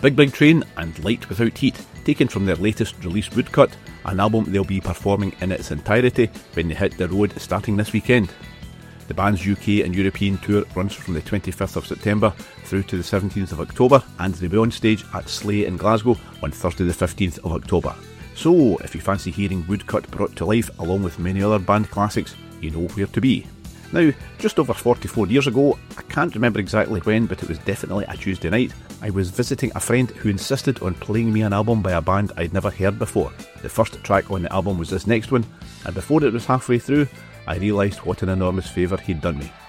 Big Train and Light Without Heat, taken from their latest release Woodcut, an album they'll be performing in its entirety when they hit the road starting this weekend. The band's UK and European tour runs from the 25th of September through to the 17th of October, and they'll be on stage at Slay in Glasgow on Thursday the 15th of October. So, if you fancy hearing Woodcut brought to life along with many other band classics, you know where to be. Now, just over 44 years ago, I can't remember exactly when, but it was definitely a Tuesday night, I was visiting a friend who insisted on playing me an album by a band I'd never heard before. The first track on the album was this next one, and before it was halfway through, I realised what an enormous favour he'd done me.